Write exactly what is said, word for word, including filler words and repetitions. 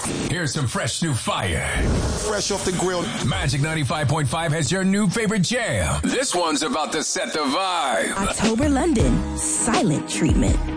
Here's some fresh new fire. Fresh off the grill. Magic ninety-five point five has your new favorite jam. This one's about to set the vibe. October London, Silent Treatment.